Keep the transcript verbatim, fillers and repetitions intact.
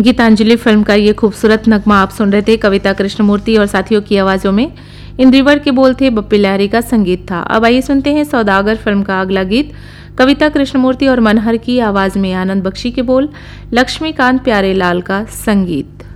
Geetanjali film का ये खूबसूरत नगमा आप सुन रहे थे कविता कृष्णमूर्ति और साथियों की आवाजों में। इंद्रिवर के बोल थे, बप्पी लहरी का संगीत था। अब आइए सुनते हैं सौदागर फिल्म का अगला गीत। कविता कृष्णमूर्ति और मनहर की आवाज में आनंद बख्शी के बोल, लक्ष्मीकांत प्यारेलाल का संगीत।